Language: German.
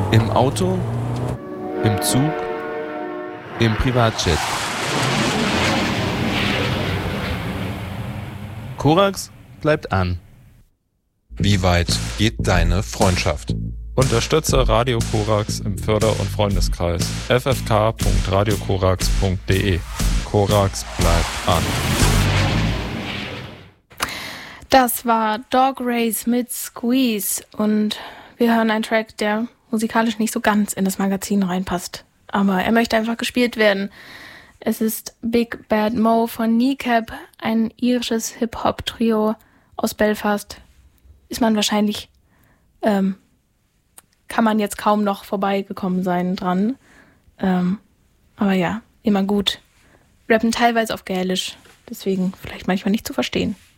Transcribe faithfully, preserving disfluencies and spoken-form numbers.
Im Auto, im Zug, im Privatjet. Korax bleibt an. Wie weit geht deine Freundschaft? Unterstütze Radio Korax im Förder- und Freundeskreis. f f k punkt radio korax punkt d e. Korax bleibt an. Das war Dog Race mit Squeeze und wir hören einen Track, der musikalisch nicht so ganz in das Magazin reinpasst. Aber er möchte einfach gespielt werden. Es ist Big Bad Mo von Kneecap, ein irisches Hip-Hop-Trio aus Belfast. Ist man wahrscheinlich, ähm, kann man jetzt kaum noch vorbeigekommen sein dran. Ähm, aber ja, immer gut. Rappen teilweise auf Gälisch, deswegen vielleicht manchmal nicht zu verstehen.